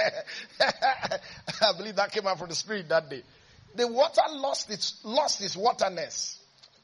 I believe that came out from the Spirit that day. The water lost its waterness.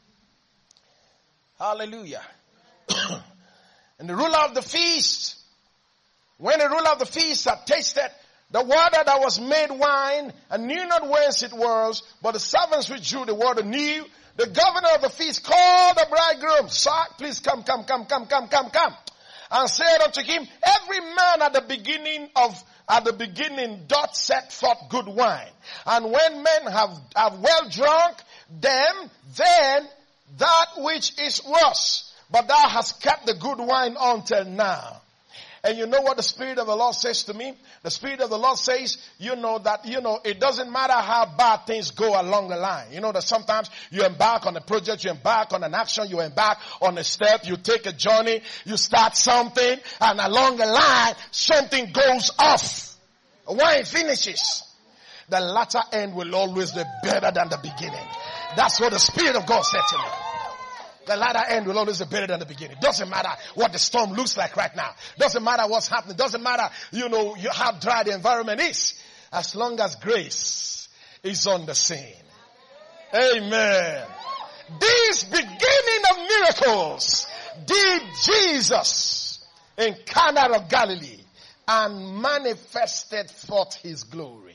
Hallelujah. And the ruler of the feast, when the ruler of the feast had tasted the water that was made wine and knew not whence it was, but the servants which drew the water knew, the governor of the feast called the bridegroom, "Sir, please come. And said unto him, every man at the beginning doth set forth good wine. And when men have well drunk them, then that which is worse. But thou hast kept the good wine until now." And you know what the Spirit of the Lord says to me? The Spirit of the Lord says, it doesn't matter how bad things go along the line. You know that sometimes you embark on a project, you embark on an action, you embark on a step, you take a journey, you start something, and along the line, something goes off. When it finishes, the latter end will always be better than the beginning. That's what the Spirit of God said to me. The latter end will always be better than the beginning. Doesn't matter what the storm looks like right now. Doesn't matter what's happening. Doesn't matter, how dry the environment is. As long as grace is on the scene. Amen. This beginning of miracles did Jesus in Cana of Galilee and manifested forth his glory.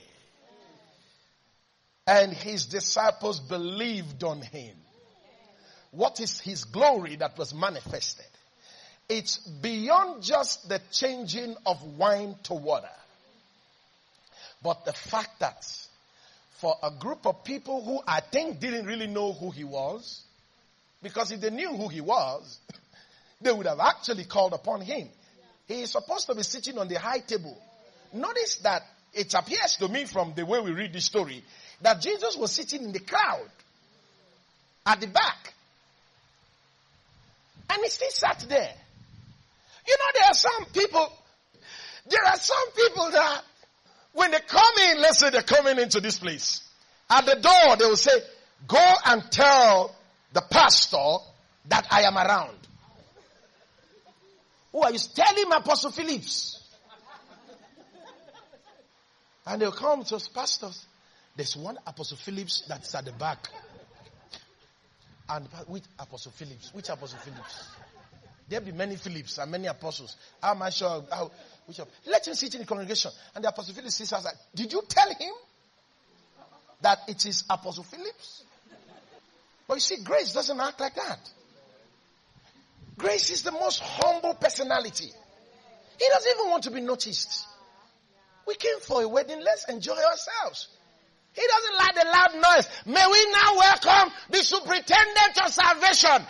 And his disciples believed on him. What is his glory that was manifested? It's beyond just the changing of wine to water. But the fact that for a group of people who I think didn't really know who he was, because if they knew who he was, they would have actually called upon him. He is supposed to be sitting on the high table. Notice that it appears to me from the way we read this story that Jesus was sitting in the crowd at the back. And he still sat there. There are some people that when they come in, let's say they're coming into this place, at the door they will say, "Go and tell the pastor that I am around." Who are you? Tell him Apostle Phillips. And they'll come to us, "Pastors, there's one Apostle Phillips that's at the back." And which Apostle Phillips? Which Apostle Phillips? There'll be many Phillips and many apostles. How am I sure? Let him sit in the congregation. And the Apostle Phillips says, "Did you tell him that it is Apostle Phillips?" But you see, grace doesn't act like that. Grace is the most humble personality. He doesn't even want to be noticed. We came for a wedding. Let's enjoy ourselves. He doesn't like the loud noise. May we now welcome the superintendent of salvation.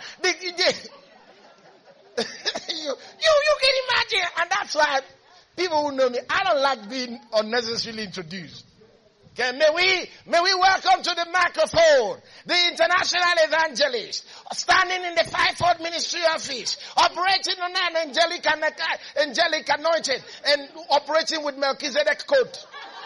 You can imagine. And that's why people who know me, I don't like being unnecessarily introduced. Okay, may we welcome to the microphone the international evangelist standing in the fivefold ministry office, operating on an angelic anointing and operating with Melchizedek code.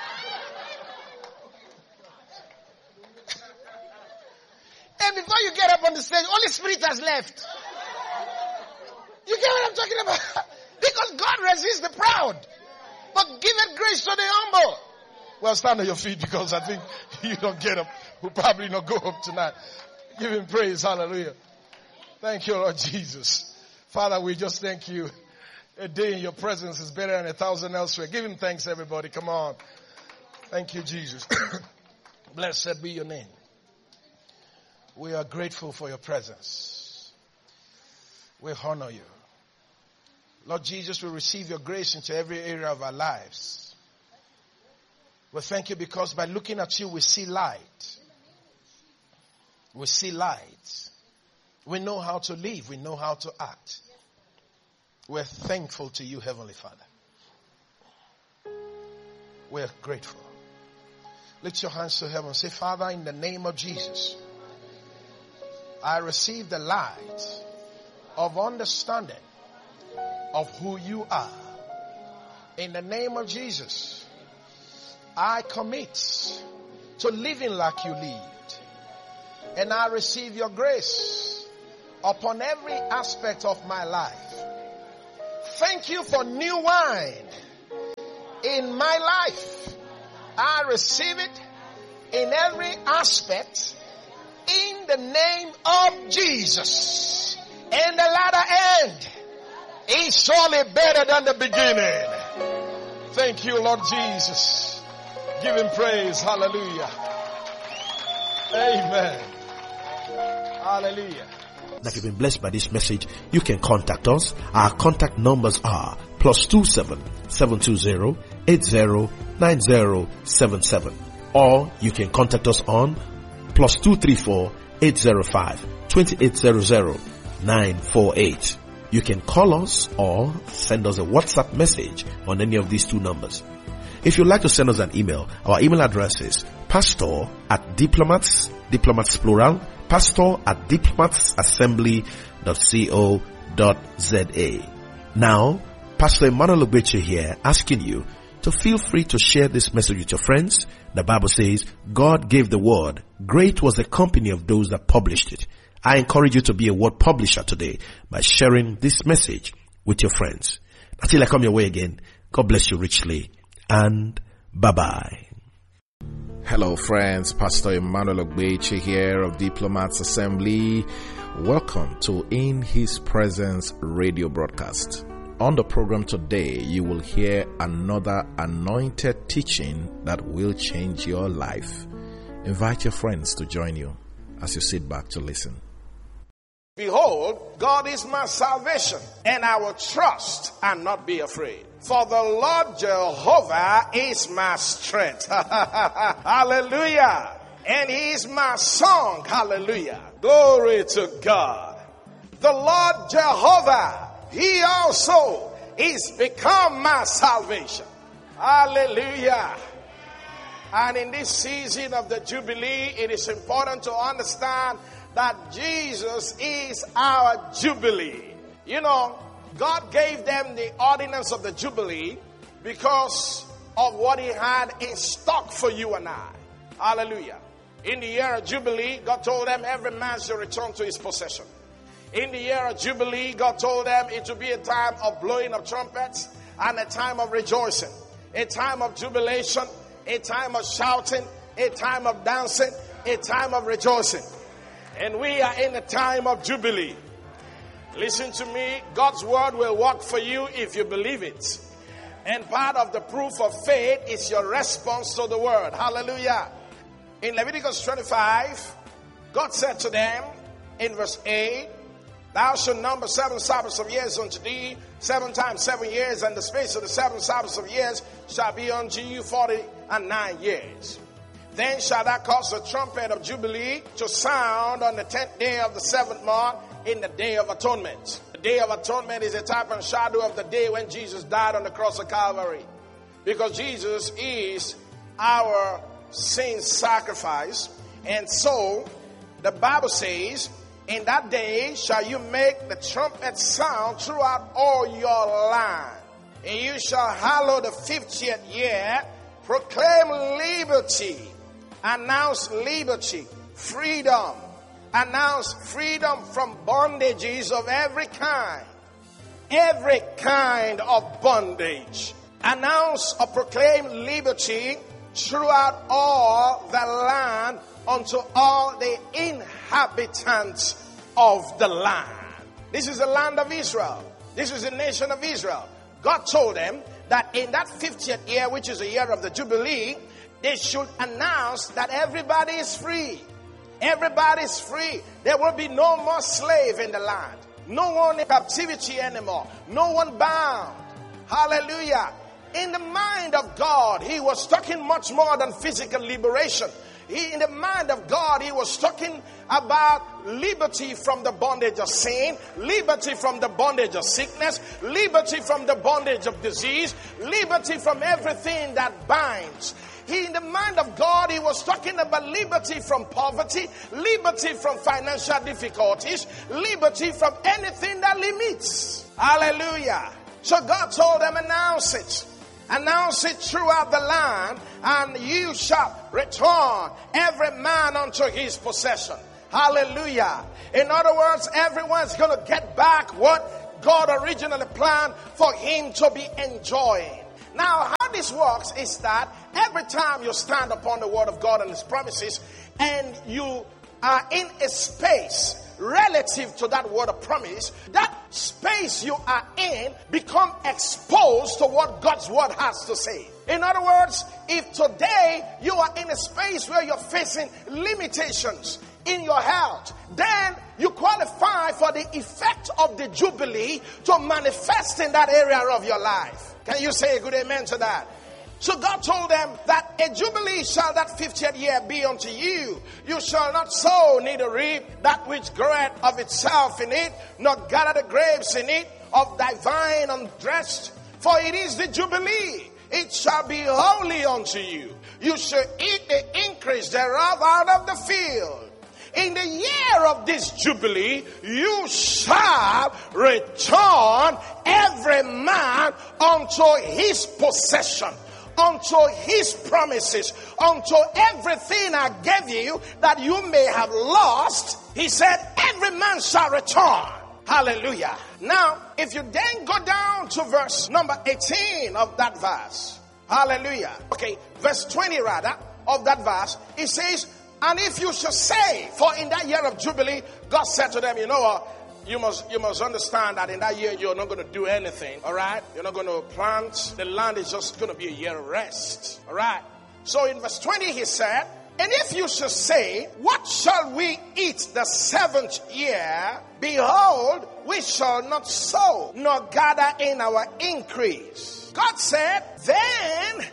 And before you get up on the stage, Holy Spirit has left. You get what I'm talking about? Because God resists the proud, but giveth grace to the humble. Well, stand on your feet because I think you don't get up. We'll probably not go up tonight. Give him praise. Hallelujah. Thank you, Lord Jesus. Father, we just thank you. A day in your presence is better than 1,000 elsewhere. Give him thanks, everybody. Come on. Thank you, Jesus. Blessed be your name. We are grateful for your presence. We honor you. Lord Jesus, we receive your grace into every area of our lives. We thank you because by looking at you, we see light. We see light. We know how to live. We know how to act. We're thankful to you, Heavenly Father. We're grateful. Lift your hands to heaven. Say, Father, in the name of Jesus, I receive the light of understanding of who you are. In the name of Jesus, I commit to living like you lived. And I receive your grace upon every aspect of my life. Thank you for new wine in my life. I receive it in every aspect in the name of Jesus. And the latter end is surely better than the beginning. Thank you, Lord Jesus. Give him praise. Hallelujah. Amen. Hallelujah. Now, if you've been blessed by this message, you can contact us. Our contact numbers are +27 720 809077, or you can contact us on +234 805 2800 948. You can call us or send us a WhatsApp message on any of these two numbers. If you'd like to send us an email, our email address is pastor@diplomats plural, pastor@diplomatsassembly.co.za. Now, Pastor Emmanuel Ogbeche here, asking you to feel free to share this message with your friends. The Bible says, God gave the word. Great was the company of those that published it. I encourage you to be a word publisher today by sharing this message with your friends. Until I come your way again, God bless you richly, and bye-bye. Hello friends, Pastor Emmanuel Ogbeche here of Diplomats Assembly. Welcome to In His Presence radio broadcast. On the program today, you will hear another anointed teaching that will change your life. Invite your friends to join you as you sit back to listen. Behold, God is my salvation, and I will trust and not be afraid. For the Lord Jehovah is my strength. Hallelujah. And he is my song. Hallelujah. Glory to God. The Lord Jehovah, he also is become my salvation. Hallelujah. And in this season of the Jubilee, it is important to understand that Jesus is our Jubilee. You know, God gave them the ordinance of the Jubilee because of what he had in stock for you and I. Hallelujah. In the year of Jubilee, God told them every man should return to his possession. In the year of Jubilee, God told them it would be a time of blowing of trumpets and a time of rejoicing, a time of jubilation, a time of shouting, a time of dancing, a time of rejoicing. And we are in a time of Jubilee. Listen to me, God's word will work for you if you believe it. And part of the proof of faith is your response to the word. Hallelujah. In Leviticus 25, God said to them in verse 8, thou shalt number 7 Sabbaths of years unto thee, 7 times 7 years, and the space of the 7 Sabbaths of years shall be unto you 49 years. Then shall thou cause the trumpet of Jubilee to sound on the 10th day of the 7th month in the day of atonement. The day of atonement is a type and shadow of the day when Jesus died on the cross of Calvary. Because Jesus is our sin sacrifice. And so, the Bible says, in that day shall you make the trumpet sound throughout all your land. And you shall hallow the 50th year, proclaim liberty, announce liberty, freedom, announce freedom from bondages of every kind of bondage. Announce or proclaim liberty throughout all the land unto all the inhabitants of the land. This is the land of Israel. This is the nation of Israel. God told them that in that 50th year, which is the year of the Jubilee, they should announce that everybody is free. Everybody is free. There will be no more slave in the land. No one in captivity anymore. No one bound. Hallelujah. In the mind of God, he was talking much more than physical liberation. In the mind of God, he was talking about liberty from the bondage of sin, liberty from the bondage of sickness, liberty from the bondage of disease, liberty from everything that binds. In the mind of God, he was talking about liberty from poverty, liberty from financial difficulties, liberty from anything that limits. Hallelujah. So God told them, announce it. Announce it throughout the land, and you shall return every man unto his possession. Hallelujah. In other words, everyone's going to get back what God originally planned for him to be enjoying. Now, how how this works is that every time you stand upon the word of God and his promises, and you are in a space relative to that word of promise, that space you are in become exposed to what God's word has to say. In other words, if today you are in a space where you're facing limitations in your health, then you qualify for the effect of the Jubilee to manifest in that area of your life. Can you say a good amen to that? So God told them that a Jubilee shall that 50th year be unto you. You shall not sow, neither reap that which groweth of itself in it, nor gather the grapes in it of thy vine undressed. For it is the Jubilee. It shall be holy unto you. You shall eat the increase thereof out of the field. In the year of this Jubilee, you shall return every man unto his possession, unto his promises, unto everything I gave you that you may have lost. He said, every man shall return. Hallelujah. Now, if you then go down to verse number 18 of that verse. Hallelujah. Okay, verse 20 rather of that verse. It says, and if you shall say, for in that year of Jubilee, God said to them, you know what? You must understand that in that year you're not going to do anything, all right? You're not going to plant. The land is just going to be a year of rest, all right? So in verse 20 he said, and if you shall say, what shall we eat the 7th year? Behold, we shall not sow, nor gather in our increase. God said, then,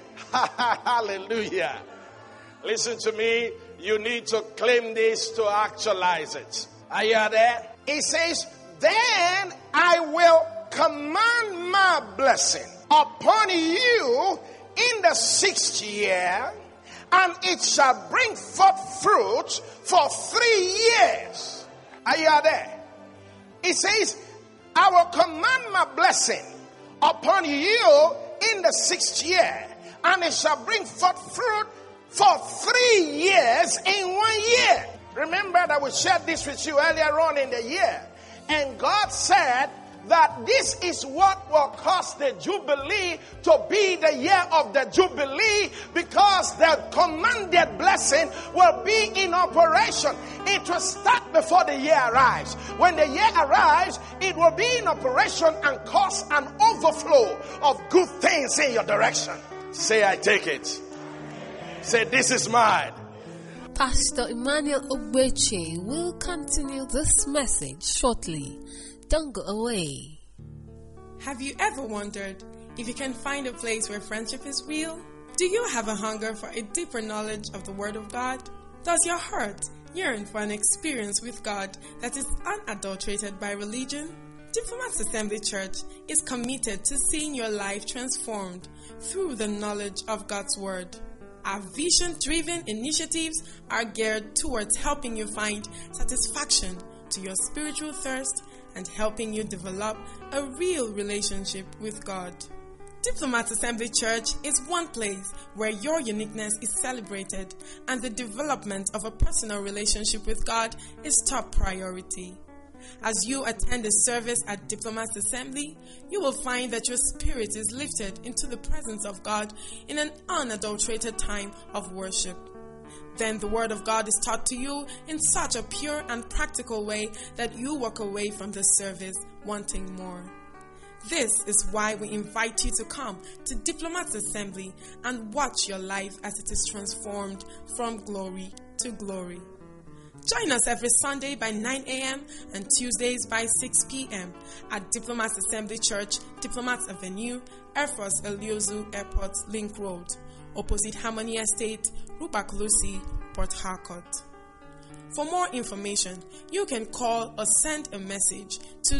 hallelujah. Listen to me, you need to claim this to actualize it. Are you there? He says, then I will command my blessing upon you in the 6th year, and it shall bring forth fruit for 3 years. Are you there? He says, I will command my blessing upon you in the 6th year, and it shall bring forth fruit for 3 years in 1 year. Remember that we shared this with you earlier on in the year. And God said that this is what will cause the Jubilee to be the year of the Jubilee, because the commanded blessing will be in operation. It will start before the year arrives. When the year arrives, it will be in operation and cause an overflow of good things in your direction. Say, I take it. Say, this is mine. Pastor Emmanuel Ogbeche will continue this message shortly. Don't go away. Have you ever wondered if you can find a place where friendship is real? Do you have a hunger for a deeper knowledge of the Word of God? Does your heart yearn for an experience with God that is unadulterated by religion? Diplomats Assembly Church is committed to seeing your life transformed through the knowledge of God's Word. Our vision-driven initiatives are geared towards helping you find satisfaction to your spiritual thirst and helping you develop a real relationship with God. Diplomats Assembly Church is one place where your uniqueness is celebrated and the development of a personal relationship with God is top priority. As you attend a service at Diplomats Assembly, you will find that your spirit is lifted into the presence of God in an unadulterated time of worship. Then the Word of God is taught to you in such a pure and practical way that you walk away from the service wanting more. This is why we invite you to come to Diplomats Assembly and watch your life as it is transformed from glory to glory. Join us every Sunday by 9 a.m. and Tuesdays by 6 p.m. at Diplomats Assembly Church, Diplomats Avenue, Air Force Eliozu Airport, Link Road, opposite Harmony Estate, Rubaklusi, Port Harcourt. For more information, you can call or send a message to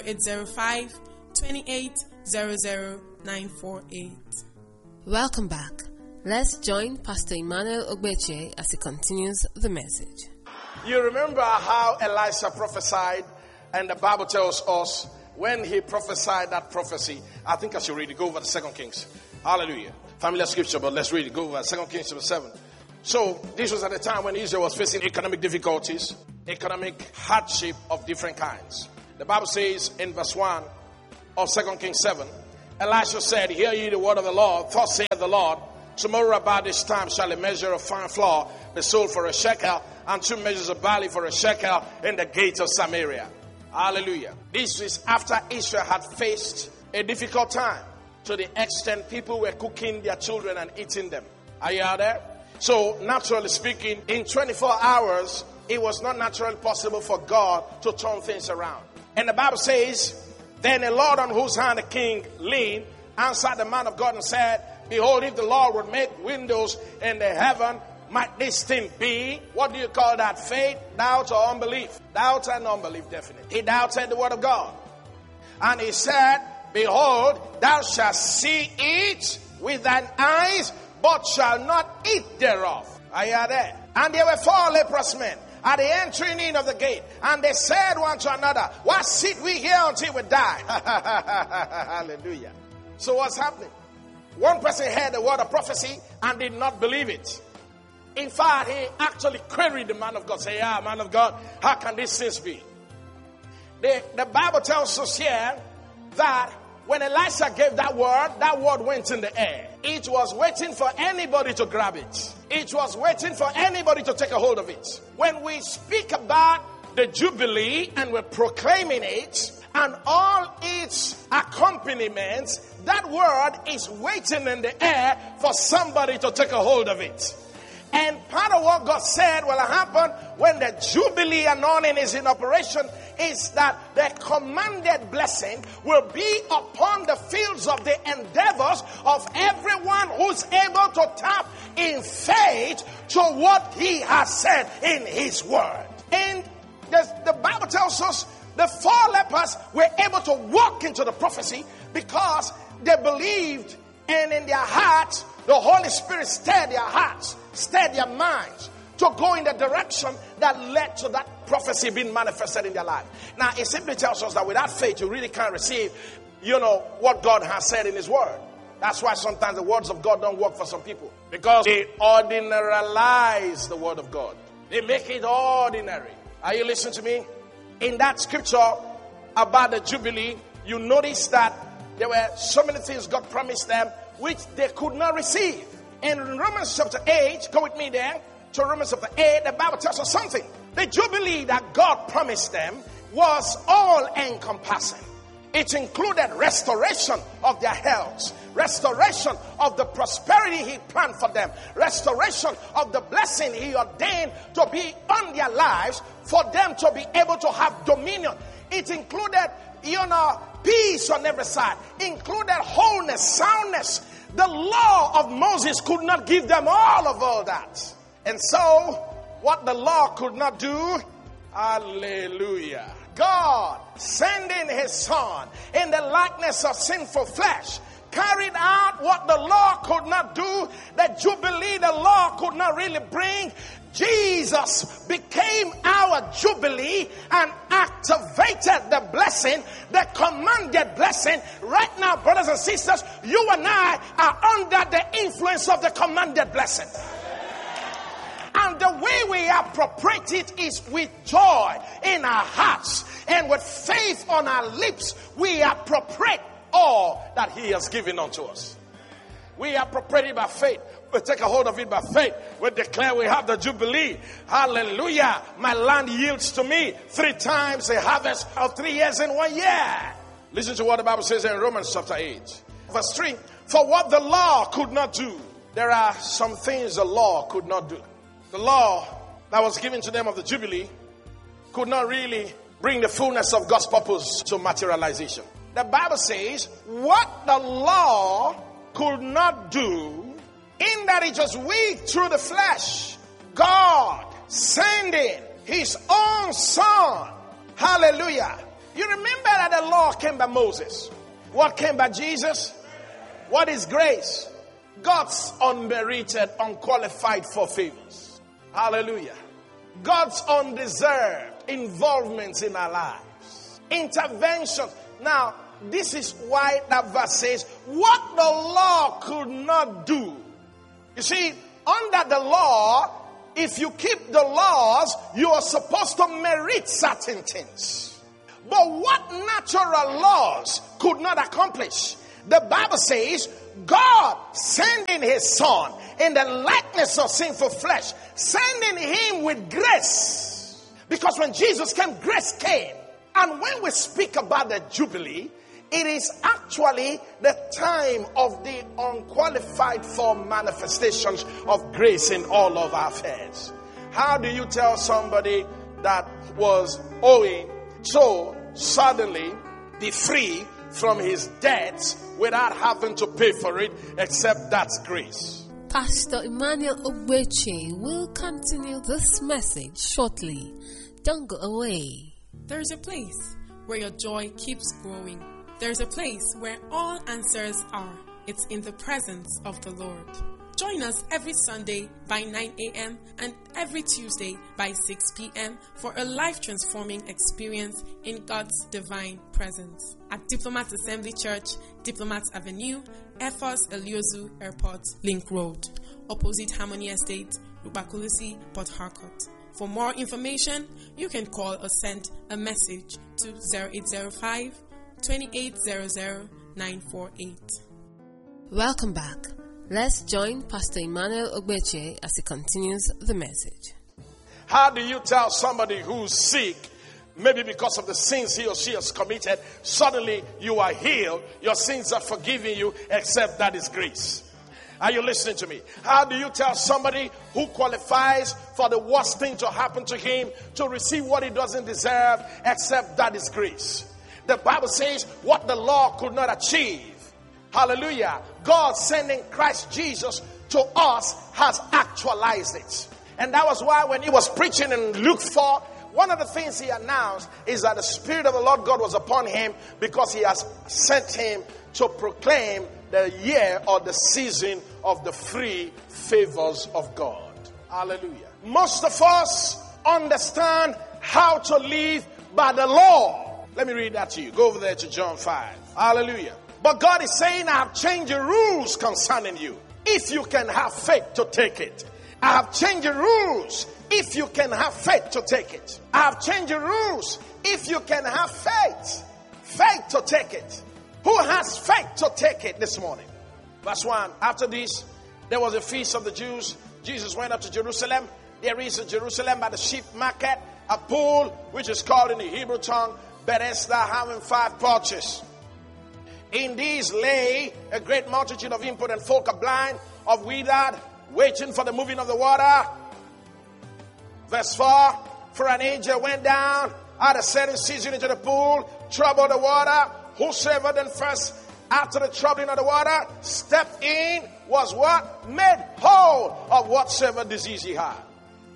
0805 28 00 948. Welcome back. Let's join Pastor Emmanuel Ogbeche as he continues the message. You remember how Elisha prophesied, and the Bible tells us when he prophesied that prophecy. I think I should read it. Go over to 2 Kings. Hallelujah. Familiar scripture, but let's read it. Go over 2 Kings chapter 7. So this was at the time when Israel was facing economic difficulties, economic hardship of different kinds. The Bible says in verse 1 of 2 Kings 7, Elisha said, hear ye the word of the Lord. Thus saith the Lord, tomorrow about this time shall a measure of fine flour be sold for a shekel, and 2 measures of barley for a shekel in the gate of Samaria. Hallelujah. This is after Israel had faced a difficult time, to the extent people were cooking their children and eating them. Are you out there? So, naturally speaking, in 24 hours, it was not naturally possible for God to turn things around. And the Bible says, then the Lord on whose hand the king leaned answered the man of God and said, behold, if the Lord would make windows in the heaven, might this thing be? What do you call that? Faith, doubt, or unbelief? Doubt and unbelief, definitely. He doubted the word of God. And he said, behold, thou shalt see it with thine eyes, but shall not eat thereof. Are you there? And there were 4 leprous men at the entering in of the gate. And they said one to another, why sit we here until we die? Hallelujah. So what's happening? One person heard the word of prophecy and did not believe it. In fact, he actually queried the man of God. Say, man of God, how can these things be? The Bible tells us here that when Elisha gave that word went in the air. It was waiting for anybody to grab it. It was waiting for anybody to take a hold of it. When we speak about the Jubilee and we're proclaiming it and all its accompaniments, that word is waiting in the air for somebody to take a hold of it. And part of what God said will happen when the Jubilee anointing is in operation is that the commanded blessing will be upon the fields of the endeavors of everyone who's able to tap in faith to what he has said in his word. And the Bible tells us the 4 lepers were able to walk into the prophecy because they believed, and in their hearts, the Holy Spirit stirred their hearts, stirred their minds to go in the direction that led to that prophecy being manifested in their life. Now, it simply tells us that without faith, you really can't receive, what God has said in his word. That's why sometimes the words of God don't work for some people, because they ordinarize the word of God. They make it ordinary. Are you listening to me? In that scripture about the Jubilee, you notice that there were so many things God promised them which they could not receive. In Romans chapter 8, go with me there to Romans chapter 8, the Bible tells us something. The Jubilee that God promised them was all encompassing. It included restoration of their health, restoration of the prosperity he planned for them, restoration of the blessing he ordained to be on their lives for them to be able to have dominion. It included, peace on every side, included wholeness, soundness. The law of Moses could not give them all that. And so, what the law could not do, hallelujah, God, sending his son in the likeness of sinful flesh, carried out what the law could not do, the Jubilee the law could not really bring. Jesus became our Jubilee and activated the blessing, the commanded blessing. Right now, brothers and sisters, you and I are under the influence of the commanded blessing. And the way we appropriate it is with joy in our hearts and with faith on our lips. We appropriate all that he has given unto us. We appropriate it by faith. We take a hold of it by faith. We declare we have the Jubilee. Hallelujah. My land yields to me 3 times a harvest of 3 years in 1 year. Listen to what the Bible says in Romans chapter 8. Verse 3. For what the law could not do, there are some things the law could not do. The law that was given to them of the Jubilee could not really bring the fullness of God's purpose to materialization. The Bible says, what the law could not do, in that it was weak through the flesh, God sending his own son. Hallelujah. You remember that the law came by Moses. What came by Jesus? What is grace? God's unmerited, unqualified for favors. Hallelujah. God's undeserved involvements in our lives. Intervention. Now, this is why that verse says, what the law could not do. You see, under the law, if you keep the laws, you are supposed to merit certain things. But what natural laws could not accomplish, The Bible says, God sending his son in the likeness of sinful flesh, sending him with grace. Because when Jesus came, grace came. And when we speak about the Jubilee, it is actually the time of the unqualified for manifestations of grace in all of our affairs. How do you tell somebody that was owing to suddenly be free from his debts without having to pay for it, except that's grace? Pastor Emmanuel Ogbeche will continue this message shortly. Don't go away. There's a place where your joy keeps growing. There's a place where all answers are. It's in the presence of the Lord. Join us every Sunday by 9 a.m. and every Tuesday by 6 p.m. for a life-transforming experience in God's divine presence at Diplomats Assembly Church, Diplomats Avenue, Air Force Eliozu Airport, Link Road, opposite Harmony Estate, Lubakulisi, Port Harcourt. For more information, you can call or send a message to 0805 2800 948. Welcome back. Let's join Pastor Emmanuel Ogbeche as he continues the message. How do you tell somebody who's sick, maybe because of the sins he or she has committed, suddenly you are healed, your sins are forgiven you, except that is grace? Are you listening to me? How do you tell somebody who qualifies for the worst thing to happen to him to receive what he doesn't deserve, except that is grace? The Bible says what the law could not achieve. Hallelujah. God sending Christ Jesus to us has actualized it. And that was why when he was preaching in Luke 4, one of the things he announced is that the Spirit of the Lord God was upon him because he has sent him to proclaim the year or the season of the free favors of God. Hallelujah. Most of us understand how to live by the law. Let me read that to you. Go over there to John 5. Hallelujah. But God is saying, I have changed the rules concerning you, if you can have faith to take it. I have changed the rules if you can have faith to take it. I have changed the rules if you can have faith. Faith to take it. Who has faith to take it this morning? Verse 1. After this, there was a feast of the Jews. Jesus went up to Jerusalem. There is in Jerusalem by the sheep market a pool, which is called in the Hebrew tongue Bethesda, having 5 porches. In these lay a great multitude of impotent folk, of blind, of withered, waiting for the moving of the water. Verse 4. For an angel went down at a certain season into the pool, troubled the water. Whosoever then first, after the troubling of the water, stepped in, was what? Made whole of whatsoever disease he had.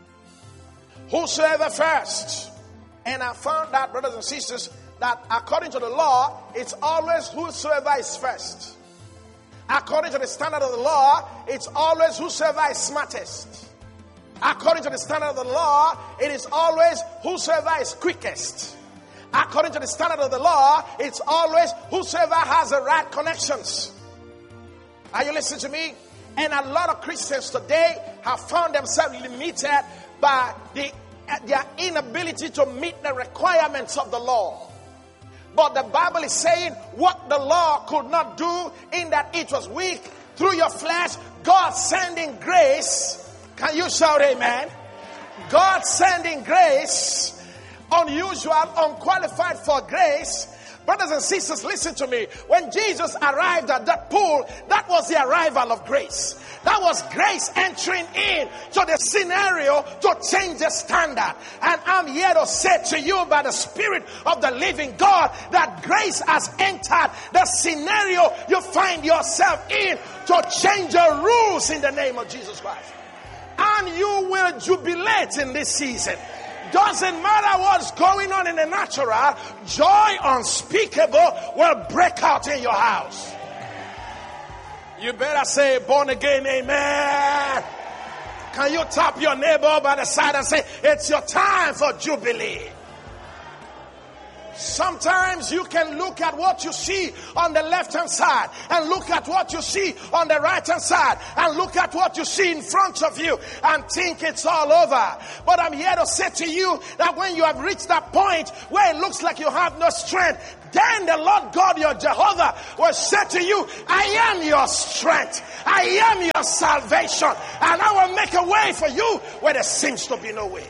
Whosoever first. And I found that, brothers and sisters, that according to the law, it's always whosoever is first. According to the standard of the law, it's always whosoever is smartest. According to the standard of the law, it is always whosoever is quickest. According to the standard of the law, it's always whosoever has the right connections. Are you listening to me? And a lot of Christians today have found themselves limited by their inability to meet the requirements of the law. But the Bible is saying what the law could not do, in that it was weak through your flesh, God sending grace. Can you shout amen? God sending grace, unusual, unqualified for grace. Brothers and sisters, listen to me. When Jesus arrived at that pool, that was the arrival of grace. That was grace entering in to the scenario to change the standard. And I'm here to say to you by the Spirit of the living God that grace has entered the scenario you find yourself in to change your rules in the name of Jesus Christ. And you will jubilate in this season. Doesn't matter what's going on in the natural, joy unspeakable will break out in your house. You better say born again, amen. Can you tap your neighbor by the side and say, it's your time for jubilee? Sometimes you can look at what you see on the left-hand side and look at what you see on the right-hand side and look at what you see in front of you and think it's all over. But I'm here to say to you that when you have reached that point where it looks like you have no strength, then the Lord God, your Jehovah, will say to you, I am your strength. I am your salvation. And I will make a way for you where there seems to be no way.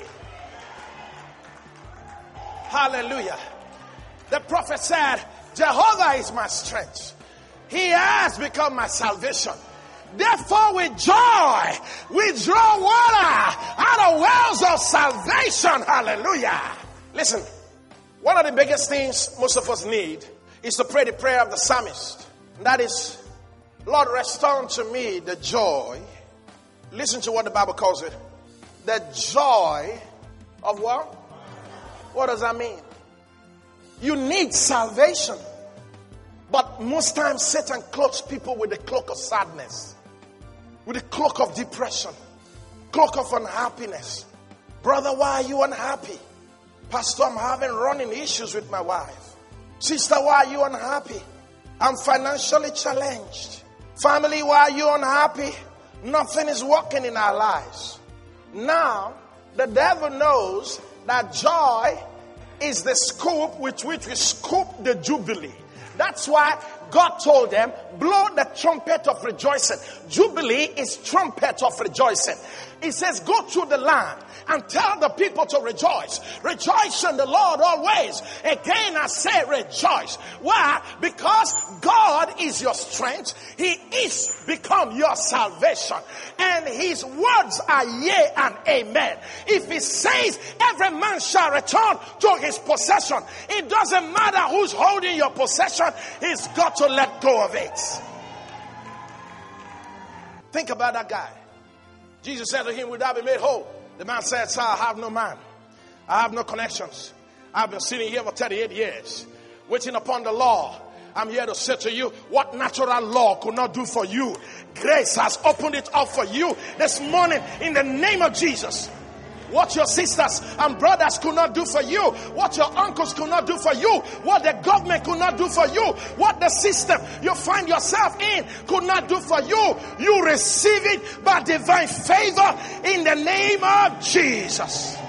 Hallelujah. The prophet said, Jehovah is my strength. He has become my salvation. Therefore with joy, we draw water out of wells of salvation. Hallelujah. Listen, one of the biggest things most of us need is to pray the prayer of the psalmist. And that is, Lord, restore unto me the joy. Listen to what the Bible calls it. The joy of what? What does that mean? You need salvation. But most times Satan cloaks people with the cloak of sadness, with the cloak of depression, cloak of unhappiness. Brother, why are you unhappy? Pastor, I'm having running issues with my wife. Sister, why are you unhappy? I'm financially challenged. Family, why are you unhappy? Nothing is working in our lives. Now, the devil knows that joy is the scoop with which we scoop the jubilee. That's why God told them, blow the trumpet of rejoicing. Jubilee is trumpet of rejoicing. He says, go through the land and tell the people to rejoice. Rejoice in the Lord always. Again, I say rejoice. Why? Because God is your strength. He is become your salvation. And his words are yea and amen. If he says every man shall return to his possession, it doesn't matter who's holding your possession. He's got to let go of it. Think about that guy. Jesus said to him, will thou be made whole? The man said, sir, I have no man. I have no connections. I've been sitting here for 38 years, waiting upon the law. I'm here to say to you, what natural law could not do for you, grace has opened it up for you this morning in the name of Jesus. What your sisters and brothers could not do for you, what your uncles could not do for you, what the government could not do for you, what the system you find yourself in could not do for you, you receive it by divine favor in the name of Jesus.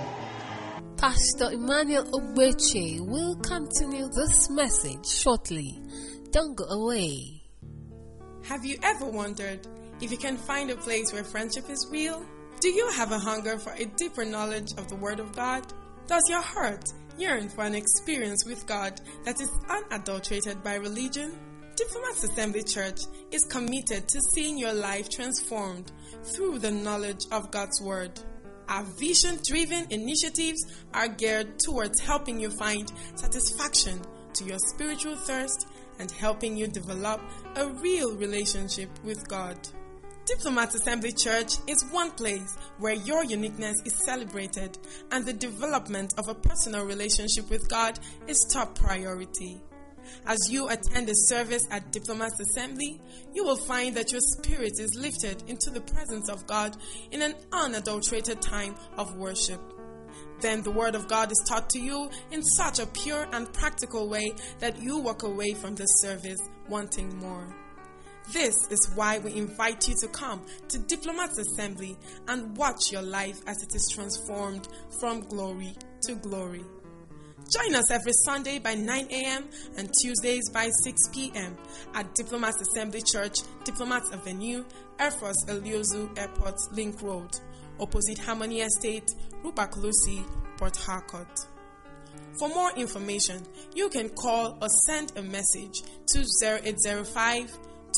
Pastor Emmanuel Ogbeche will continue this message shortly. Don't go away. Have you ever wondered if you can find a place where friendship is real? Do you have a hunger for a deeper knowledge of the Word of God? Does your heart yearn for an experience with God that is unadulterated by religion? Diplomats Assembly Church is committed to seeing your life transformed through the knowledge of God's Word. Our vision-driven initiatives are geared towards helping you find satisfaction to your spiritual thirst and helping you develop a real relationship with God. Diplomats Assembly Church is one place where your uniqueness is celebrated and the development of a personal relationship with God is top priority. As you attend a service at Diplomats Assembly, you will find that your spirit is lifted into the presence of God in an unadulterated time of worship. Then the Word of God is taught to you in such a pure and practical way that you walk away from the service wanting more. This is why we invite you to come to Diplomats Assembly and watch your life as it is transformed from glory to glory. Join us every Sunday by 9 a.m. and Tuesdays by 6 p.m. at Diplomats Assembly Church, Diplomats Avenue, Air Force Eliozu Airport, Link Road, opposite Harmony Estate, Rupaklusi, Port Harcourt. For more information, you can call or send a message to 0805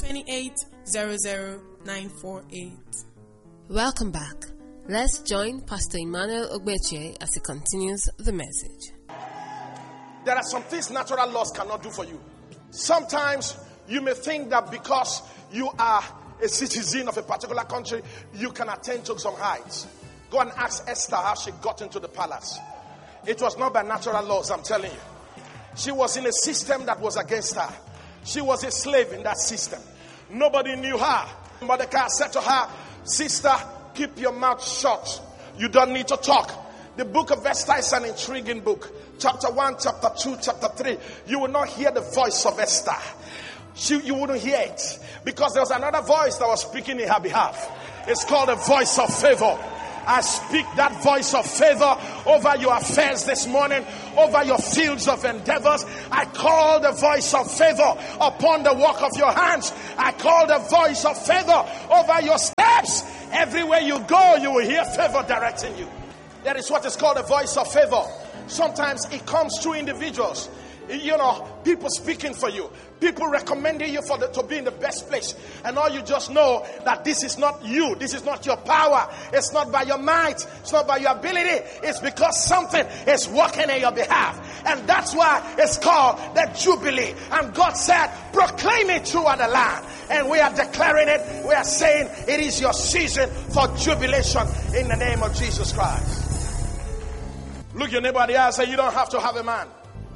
2800-948. Welcome back. Let's join Pastor Emmanuel Ogbeche as he continues the message. There are some things natural laws cannot do for you. Sometimes you may think that because you are a citizen of a particular country, you can attain to some heights. Go and ask Esther how she got into the palace. It was not by natural laws, I'm telling you. She was in a system that was against her. She was a slave in that system. Nobody knew her. Mordecai said to her, sister, keep your mouth shut. You don't need to talk. The book of Esther is an intriguing book. chapter 1, chapter 2, chapter 3, you will not hear the voice of Esther. You wouldn't hear it. Because there was another voice that was speaking in her behalf. It's called the voice of favor. I speak that voice of favor over your affairs this morning, over your fields of endeavors. I call the voice of favor upon the work of your hands. I call the voice of favor over your steps. Everywhere you go, you will hear favor directing you. That is what is called the voice of favor. Sometimes it comes through individuals. You know, people speaking for you, people recommending you to be in the best place, and all you just know that this is not you, this is not your power, it's not by your might, it's not by your ability, it's because something is working in your behalf, and that's why it's called the Jubilee. And God said, proclaim it throughout the land, and we are declaring it. We are saying it is your season for jubilation in the name of Jesus Christ. Look your neighbor in the eye and say, you don't have to have a man.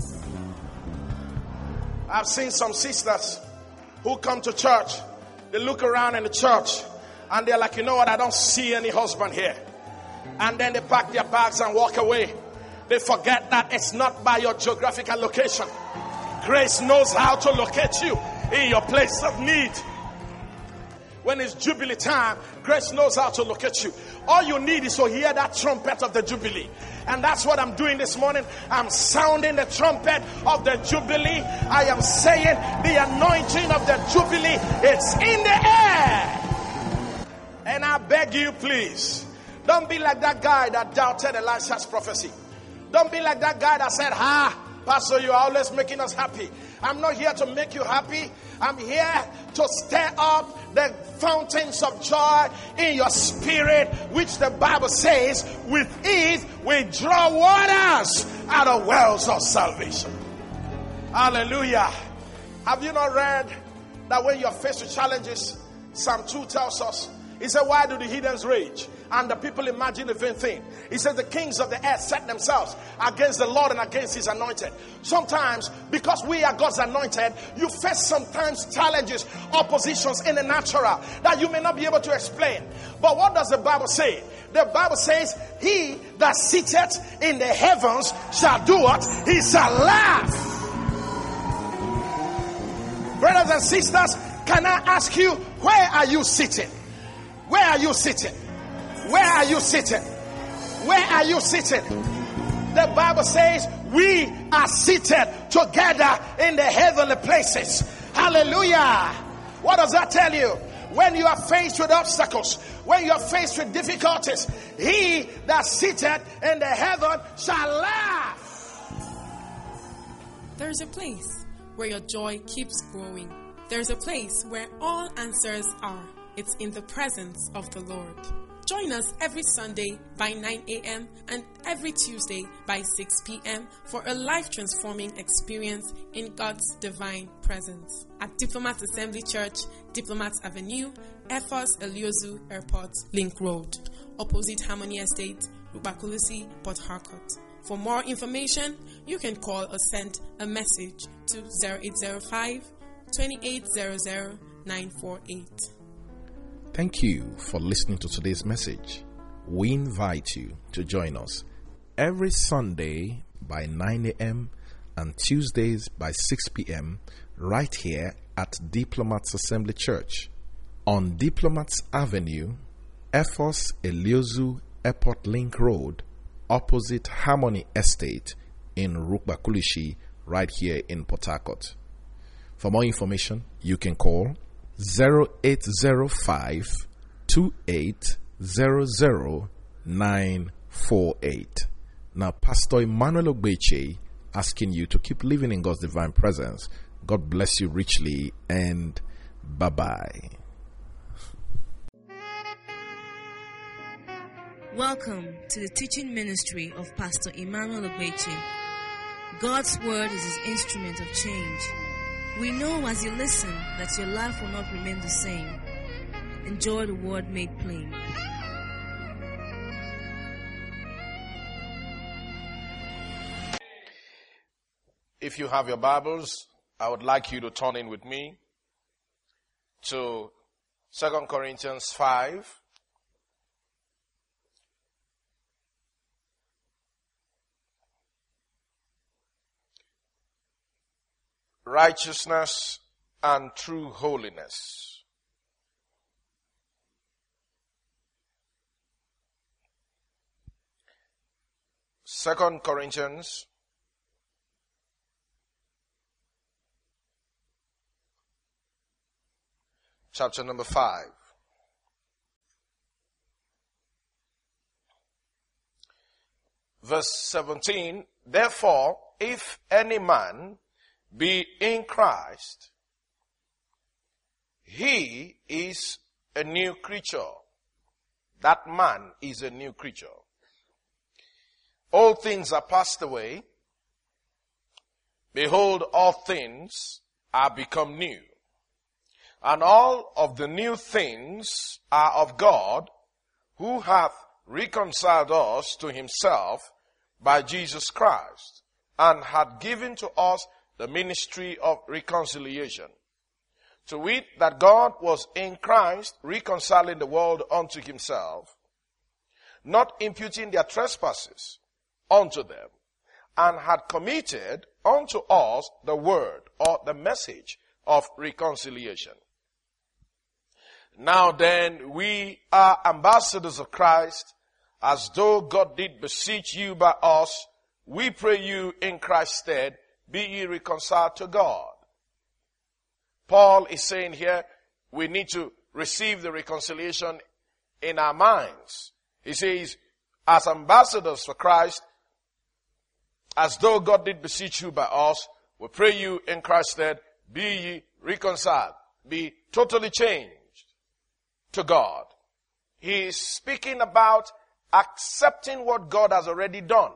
I've seen some sisters who come to church. They look around in the church and they're like, you know what? I don't see any husband here. And then they pack their bags and walk away. They forget that it's not by your geographical location. Grace knows how to locate you in your place of need. When it's Jubilee time, grace knows how to locate you. All you need is to hear that trumpet of the Jubilee. And that's what I'm doing this morning. I'm sounding the trumpet of the Jubilee. I am saying the anointing of the Jubilee, it's in the air. And I beg you, please, don't be like that guy that doubted Elisha's prophecy. Don't be like that guy that said, Pastor, you are always making us happy. I'm not here to make you happy. I'm here to stir up the fountains of joy in your spirit, which the Bible says, with it we draw waters out of wells of salvation. Hallelujah. Have you not read that when you're faced with challenges, Psalm 2 tells us, he said, why do the heathens rage and the people imagine a vain thing? He says the kings of the earth set themselves against the Lord and against his anointed. Sometimes, because we are God's anointed, you face sometimes challenges, oppositions in the natural that you may not be able to explain. But what does the Bible say? The Bible says, he that sitteth in the heavens shall do what? He shall laugh. Brothers and sisters, can I ask you, where are you sitting? Where are you sitting? Where are you sitting? Where are you sitting? The Bible says we are seated together in the heavenly places. Hallelujah. What does that tell you? When you are faced with obstacles, when you are faced with difficulties, he that sitteth in the heaven shall laugh. There's a place where your joy keeps growing. There's a place where all answers are. It's in the presence of the Lord. Join us every Sunday by 9 a.m. and every Tuesday by 6 p.m. for a life-transforming experience in God's divine presence at Diplomats Assembly Church, Diplomats Avenue, Efos Eliozu Airport, Link Road, opposite Harmony Estate, Rukbakulisi, Port Harcourt. For more information, you can call or send a message to 0805 2800 948. Thank you for listening to today's message. We invite you to join us every Sunday by 9 a.m. and Tuesdays by 6 p.m. right here at Diplomats Assembly Church on Diplomats Avenue, Efos Eliozu Airport Link Road, opposite Harmony Estate in Rukbakulishi, right here in Port Harcourt. For more information, you can call 0805 2800 948. Now, Pastor Emmanuel Ogbeche asking you to keep living in God's divine presence. God bless you richly, and bye-bye. Welcome to the teaching ministry of Pastor Emmanuel Ogbeche. God's word is his instrument of change. We know as you listen that your life will not remain the same. Enjoy the word made plain. If you have your Bibles, I would like you to turn in with me to 2 Corinthians 5. righteousness and true holiness. Second Corinthians chapter number 5. Verse 17, therefore, if any man be in Christ, he is a new creature. That man is a new creature. All things are passed away. Behold, all things are become new. And all of the new things are of God, who hath reconciled us to himself by Jesus Christ, and had given to us the ministry of reconciliation. To wit, that God was in Christ reconciling the world unto himself, not imputing their trespasses unto them, and had committed unto us the word or the message of reconciliation. Now then, we are ambassadors of Christ, as though God did beseech you by us. We pray you in Christ's stead, be ye reconciled to God. Paul is saying here, we need to receive the reconciliation in our minds. He says, as ambassadors for Christ, as though God did beseech you by us, we pray you in Christ's stead, be ye reconciled, be totally changed to God. He is speaking about accepting what God has already done.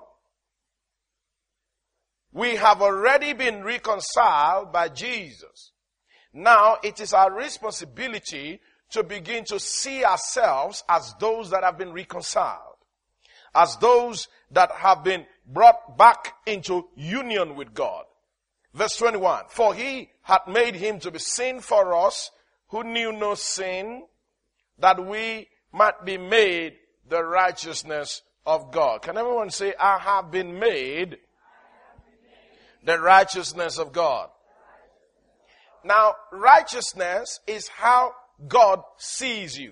We have already been reconciled by Jesus. Now it is our responsibility to begin to see ourselves as those that have been reconciled, as those that have been brought back into union with God. Verse 21, for he hath made him to be sin for us, who knew no sin, that we might be made the righteousness of God. Can everyone say, I have been made the righteousness of God? Now, righteousness is how God sees you.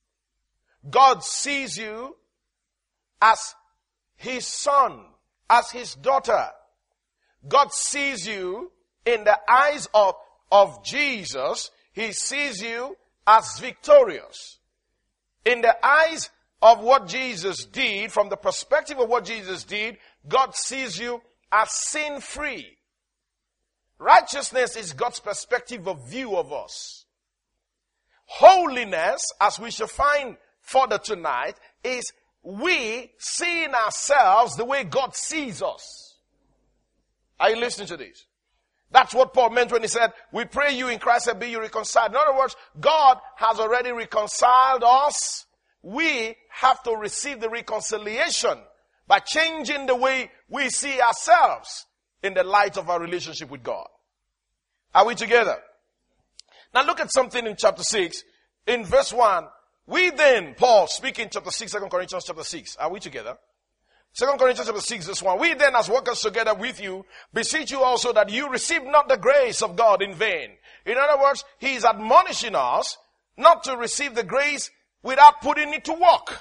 God sees you as his son, as his daughter. God sees you in the eyes of Jesus. He sees you as victorious. In the eyes of what Jesus did, from the perspective of what Jesus did, God sees you as sin-free. Righteousness is God's perspective of view of us. Holiness, as we shall find further tonight, is we seeing ourselves the way God sees us. Are you listening to this? That's what Paul meant when he said, we pray you in Christ and be you reconciled. In other words, God has already reconciled us. We have to receive the reconciliation by changing the way we see ourselves in the light of our relationship with God. Are we together? Now look at something in chapter 6. In verse 1, we then, Paul speaking chapter 6, 2 Corinthians chapter 6. Are we together? 2 Corinthians chapter 6, verse 1. We then, as workers together with you, beseech you also that you receive not the grace of God in vain. In other words, he is admonishing us not to receive the grace without putting it to work.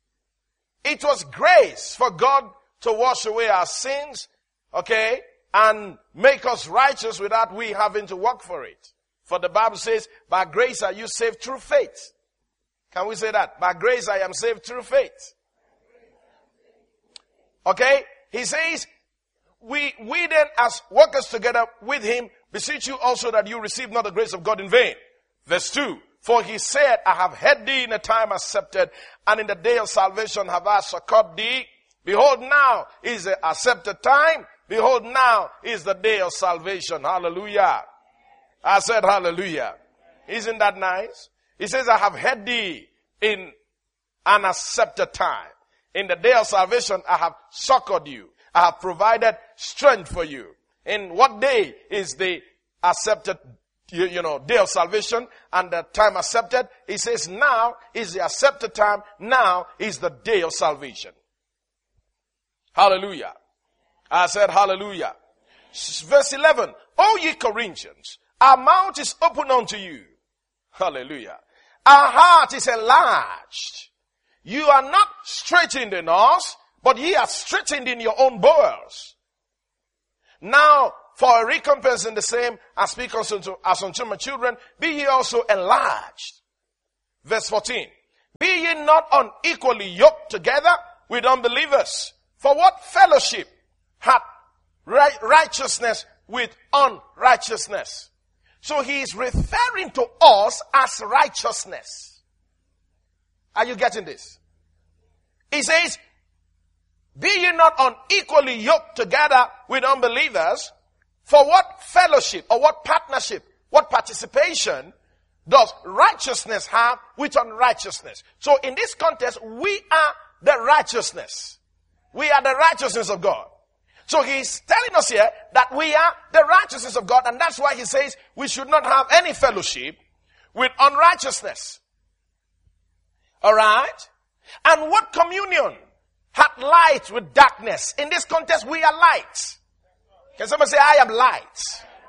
It was grace for God to wash away our sins, okay, and make us righteous without we having to work for it. For the Bible says, by grace are you saved through faith. Can we say that? By grace I am saved through faith. Okay? He says, we then as workers together with him, beseech you also that you receive not the grace of God in vain. Verse 2. For he said, I have heard thee in a time accepted, and in the day of salvation have I succored thee. Behold, now is the accepted time. Behold, now is the day of salvation. Hallelujah. I said hallelujah. Isn't that nice? He says, I have heard thee in an accepted time. In the day of salvation, I have succored you. I have provided strength for you. In what day is the accepted day of salvation and the time accepted? He says now is the accepted time. Now is the day of salvation. Hallelujah. I said hallelujah. Verse 11. O ye Corinthians, our mouth is open unto you. Hallelujah. Our heart is enlarged. You are not straightened in us, but ye are straightened in your own bowels. Now, for a recompense in the same, I speak as unto my children, be ye also enlarged. Verse 14. Be ye not unequally yoked together with unbelievers. For what fellowship hath righteousness with unrighteousness? So he is referring to us as righteousness. Are you getting this? He says, be ye not unequally yoked together with unbelievers. For what fellowship or what partnership, what participation does righteousness have with unrighteousness? So in this context, we are the righteousness. We are the righteousness of God. So he's telling us here that we are the righteousness of God, and that's why he says we should not have any fellowship with unrighteousness. Alright? And what communion hath light with darkness? In this context, we are light. Can someone say, I am light?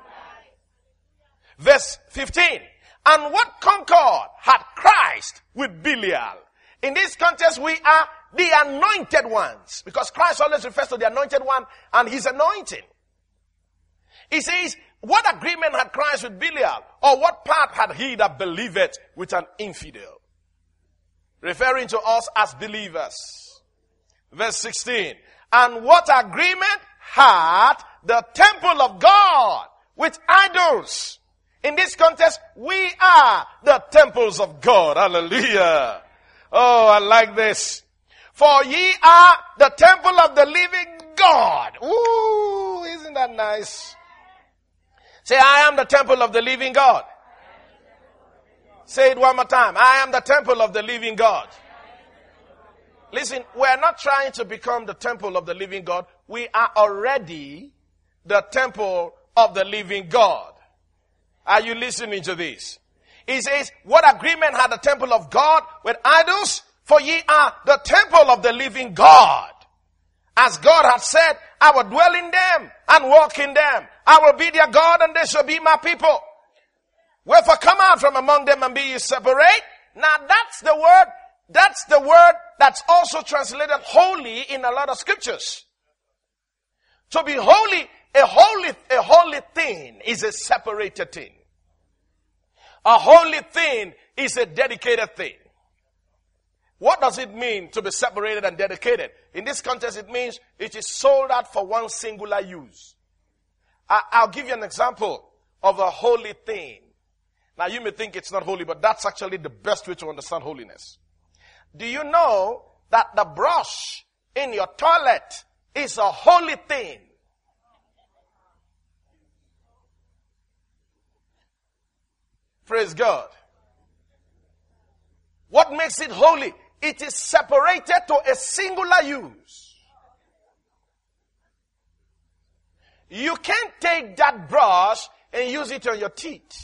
Verse 15. And what concord hath Christ with Belial? In this context, we are the anointed ones. Because Christ always refers to the anointed one and his anointing. He says, what agreement had Christ with Belial? Or what part had he that believeth with an infidel? Referring to us as believers. Verse 16. And what agreement had the temple of God with idols? In this context, we are the temples of God. Hallelujah. Oh, I like this. For ye are the temple of the living God. Ooh, isn't that nice? Say, I am the temple of the living God. Say it one more time. I am the temple of the living God. Listen, we're not trying to become the temple of the living God. We are already the temple of the living God. Are you listening to this? He says, what agreement had the temple of God with idols? For ye are the temple of the living God. As God hath said, I will dwell in them and walk in them. I will be their God and they shall be my people. Wherefore come out from among them and be ye separate. Now that's the word that's also translated holy in a lot of scriptures. To be holy, a holy thing is a separated thing. A holy thing is a dedicated thing. What does it mean to be separated and dedicated? In this context, it means it is sold out for one singular use. I'll give you an example of a holy thing. Now, you may think it's not holy, but that's actually the best way to understand holiness. Do you know that the brush in your toilet is a holy thing? Praise God. What makes it holy? It is separated to a singular use. You can't take that brush and use it on your teeth.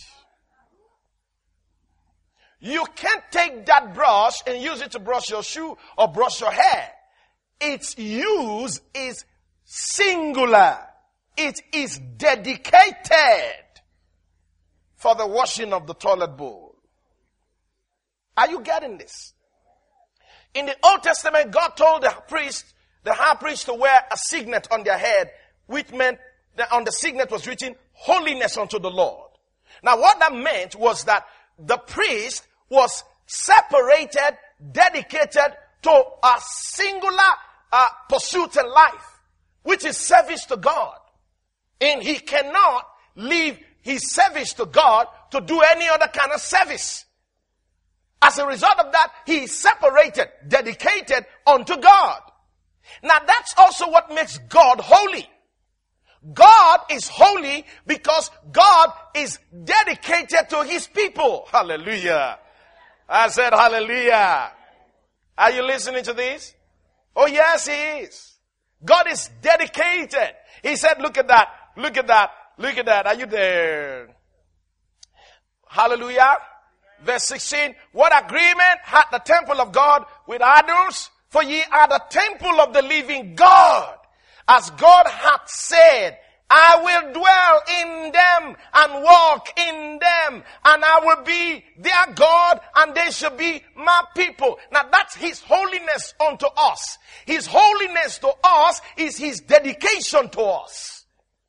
You can't take that brush and use it to brush your shoe or brush your hair. Its use is singular. It is dedicated for the washing of the toilet bowl. Are you getting this? In the Old Testament, God told the high priest to wear a signet on their head, which meant that on the signet was written, holiness unto the Lord. Now what that meant was that the priest was separated, dedicated to a singular pursuit in life, which is service to God. And he cannot leave his service to God to do any other kind of service. As a result of that, he is separated, dedicated unto God. Now that's also what makes God holy. God is holy because God is dedicated to his people. Hallelujah. I said hallelujah. Are you listening to this? Oh yes, he is. God is dedicated. He said, look at that, look at that, look at that. Are you there? Hallelujah. Verse 16, what agreement hath the temple of God with idols? For ye are the temple of the living God. As God hath said, I will dwell in them and walk in them, and I will be their God, and they shall be my people. Now that's His holiness unto us. His holiness to us is His dedication to us.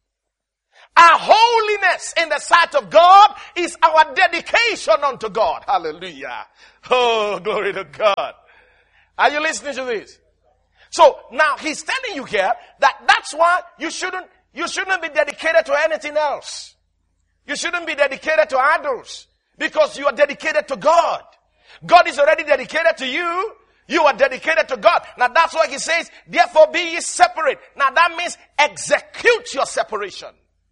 Our holiness in the sight of God is our dedication unto God. Hallelujah. Oh, glory to God. Are you listening to this? So now He's telling you here that that's why you shouldn't be dedicated to anything else. You shouldn't be dedicated to idols, because you are dedicated to God. God is already dedicated to you. You are dedicated to God. Now that's why He says, therefore be ye separate. Now that means execute your separation.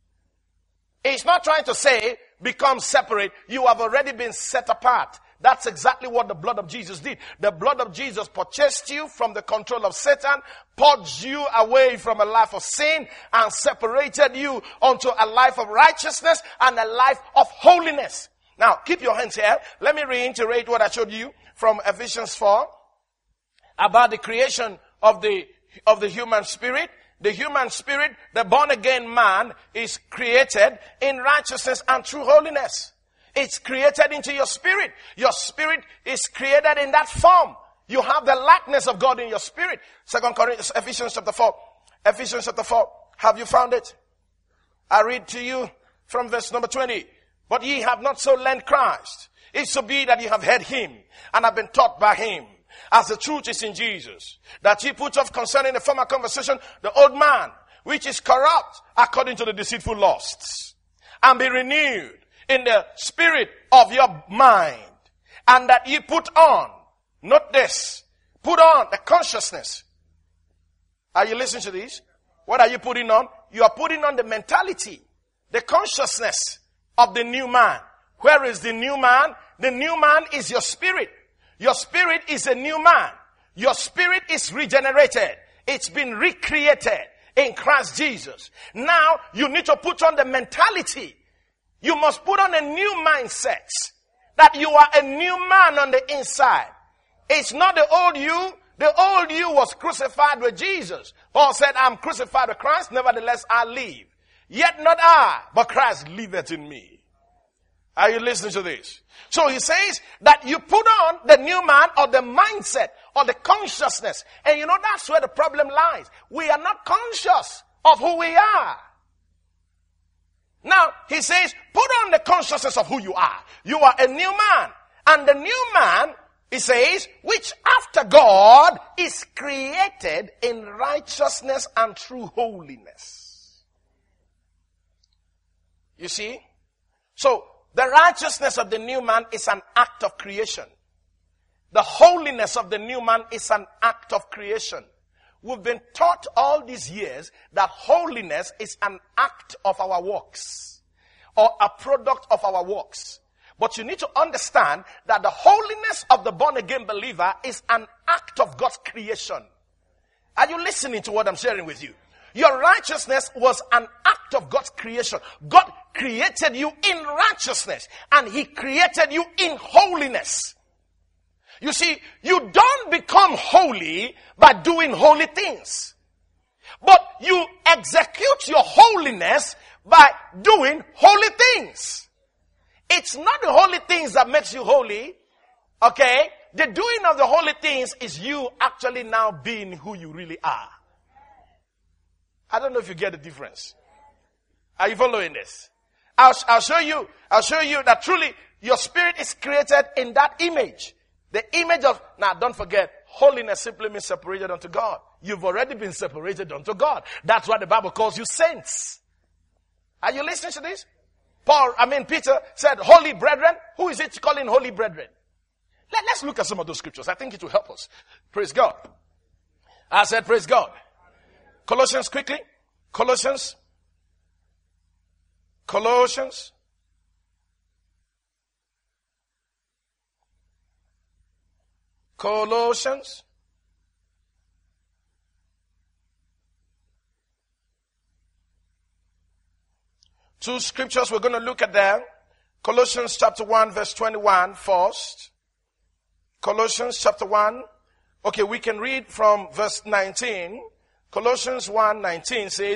He's not trying to say become separate. You have already been set apart. That's exactly what the blood of Jesus did. The blood of Jesus purchased you from the control of Satan, purged you away from a life of sin, and separated you onto a life of righteousness and a life of holiness. Now, keep your hands here. Let me reiterate what I showed you from Ephesians 4 about the creation of the human spirit. The human spirit, the born again man, is created in righteousness and true holiness. It's created into your spirit. Your spirit is created in that form. You have the likeness of God in your spirit. Ephesians chapter 4. Ephesians chapter 4. Have you found it? I read to you from verse number 20. But ye have not so learned Christ. It so be that ye have heard Him and have been taught by Him, as the truth is in Jesus, that ye put off concerning the former conversation the old man, which is corrupt according to the deceitful lusts, and be renewed in the spirit of your mind, and that ye put on, note this, put on the consciousness. Are you listening to this? What are you putting on? You are putting on the mentality, the consciousness of the new man. Where is the new man? The new man is your spirit. Your spirit is a new man. Your spirit is regenerated. It's been recreated in Christ Jesus. Now, you need to put on the mentality. You must put on a new mindset that you are a new man on the inside. It's not the old you. The old you was crucified with Jesus. Paul said, I'm crucified with Christ, nevertheless I live. Yet not I, but Christ liveth in me. Are you listening to this? So he says that you put on the new man, or the mindset, or the consciousness. And you know, that's where the problem lies. We are not conscious of who we are. Now, he says, put on the consciousness of who you are. You are a new man. And the new man, he says, which after God is created in righteousness and true holiness. You see? So, the righteousness of the new man is an act of creation. The holiness of the new man is an act of creation. We've been taught all these years that holiness is an act of our works, or a product of our works. But you need to understand that the holiness of the born-again believer is an act of God's creation. Are you listening to what I'm sharing with you? Your righteousness was an act of God's creation. God created you in righteousness, and He created you in holiness. You see, you don't become holy by doing holy things, but you execute your holiness by doing holy things. It's not the holy things that makes you holy, okay? The doing of the holy things is you actually now being who you really are. I don't know if you get the difference. Are you following this? I'll show you that truly your spirit is created in that image. The image of, now don't forget, holiness simply means separated unto God. You've already been separated unto God. That's why the Bible calls you saints. Are you listening to this? Peter said, holy brethren. Who is it calling holy brethren? Let's look at some of those scriptures. I think it will help us. Praise God. I said, praise God. Colossians quickly. Colossians. Two scriptures we're going to look at there. Colossians chapter 1 verse 21 first. Colossians chapter 1. Okay, we can read from verse 19. Colossians 1:19 says,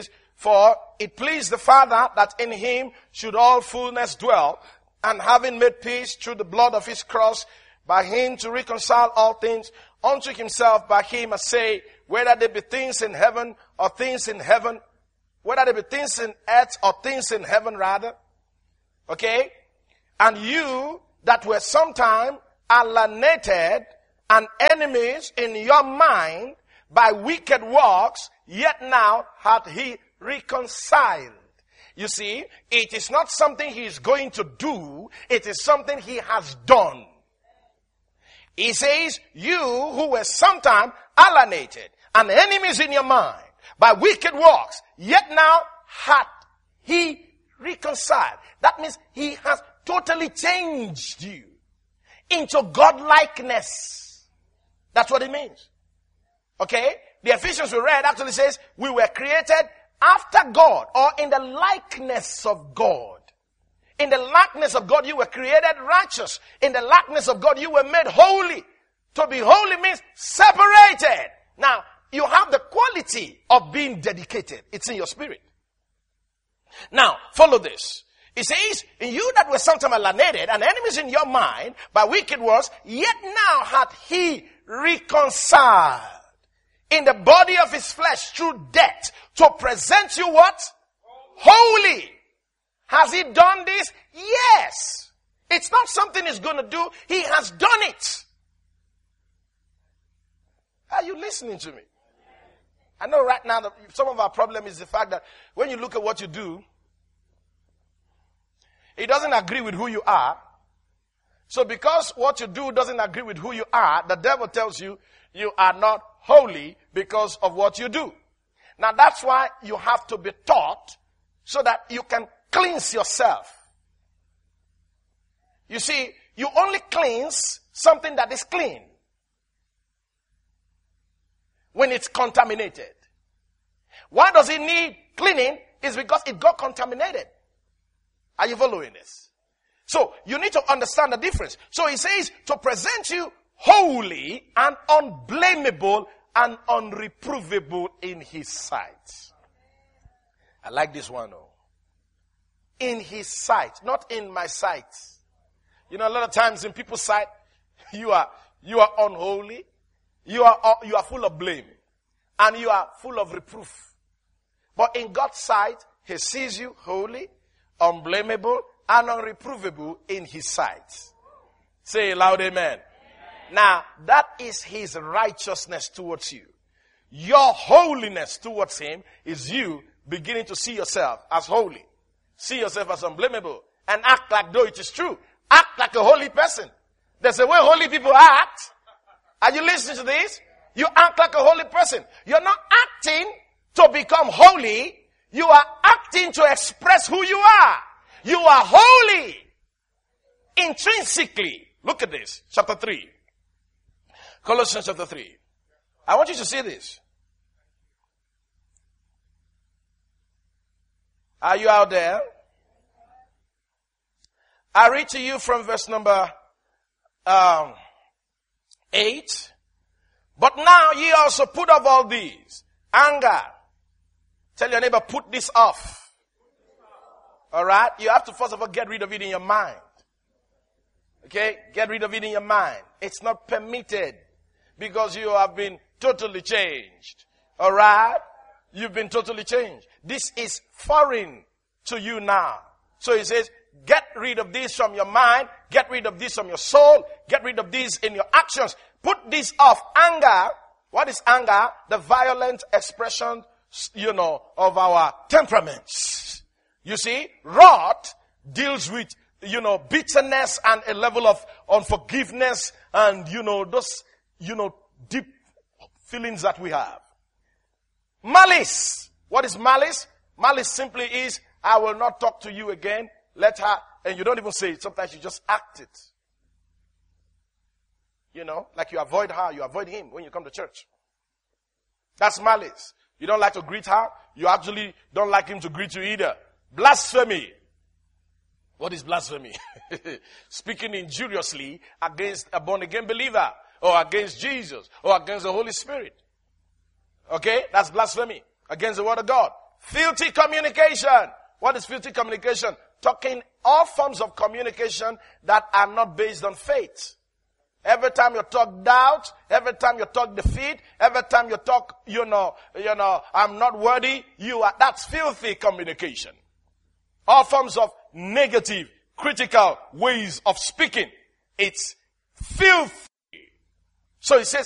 For it pleased the Father that in him should all fullness dwell, and having made peace through the blood of his cross, by him to reconcile all things unto himself, by him, I say, whether there be things in heaven or things in heaven, whether there be things in earth or things in heaven rather. Okay? And you that were sometime alienated and enemies in your mind by wicked works, yet now hath he reconciled. You see, it is not something he is going to do, it is something he has done. He says, you who were sometime alienated and enemies in your mind by wicked works, yet now hath he reconciled. That means he has totally changed you into God-likeness. That's what it means. Okay? The Ephesians we read actually says, we were created after God, or in the likeness of God. In the likeness of God, you were created righteous. In the likeness of God, you were made holy. To be holy means separated. Now, you have the quality of being dedicated. It's in your spirit. Now, follow this. It says, in you that were sometime alienated and enemies in your mind by wicked works, yet now hath he reconciled in the body of his flesh through death to present you what? Holy. Has he done this? Yes. It's not something he's going to do. He has done it. Are you listening to me? I know right now that some of our problem is the fact that when you look at what you do, it doesn't agree with who you are. So because what you do doesn't agree with who you are, the devil tells you, you are not holy because of what you do. Now that's why you have to be taught so that you can cleanse yourself. You see, you only cleanse something that is clean when it's contaminated. Why does it need cleaning? It's because it got contaminated. Are you following this? So you need to understand the difference. So he says to present you holy and unblameable and unreprovable in his sight. I like this one. Oh. In his sight, not in my sight. You know, a lot of times in people's sight, you are unholy, you are full of blame, and you are full of reproof. But in God's sight, he sees you holy, unblameable, and unreprovable in his sight. Say loud amen. Now, that is his righteousness towards you. Your holiness towards him is you beginning to see yourself as holy. See yourself as unblameable. And act like though it is true. Act like a holy person. There's a way holy people act. Are you listening to this? You act like a holy person. You're not acting to become holy. You are acting to express who you are. You are holy. Intrinsically. Look at this. Chapter 3. Colossians chapter 3. I want you to see this. Are you out there? I read to you from verse number 8. But now ye also put off all these. Anger. Tell your neighbor, put this off. Alright? You have to first of all get rid of it in your mind. Okay? Get rid of it in your mind. It's not permitted. Because you have been totally changed. Alright? You've been totally changed. This is foreign to you now. So he says, get rid of this from your mind. Get rid of this from your soul. Get rid of this in your actions. Put this off. Anger. What is anger? The violent expression, of our temperaments. You see, wrath deals with, bitterness and a level of unforgiveness and, those, deep feelings that we have. Malice. What is malice? Malice simply is, I will not talk to you again. Let her, and you don't even say it. Sometimes you just act it. Like you avoid her, you avoid him when you come to church. That's malice. You don't like to greet her. You actually don't like him to greet you either. Blasphemy. What is blasphemy? Speaking injuriously against a born-again believer, or against Jesus, or against the Holy Spirit. Okay? That's blasphemy. Against the word of God. Filthy communication. What is filthy communication? Talking all forms of communication that are not based on faith. Every time you talk doubt, every time you talk defeat, every time you talk, I'm not worthy, that's filthy communication. All forms of negative, critical ways of speaking. It's filthy. So he says,